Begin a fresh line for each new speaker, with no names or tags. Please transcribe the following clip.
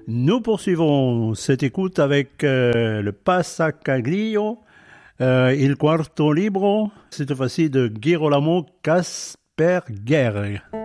Nous poursuivons cette écoute avec le Passacaglio, Il Quarto Libro, cette fois-ci de Girolamo Casperger.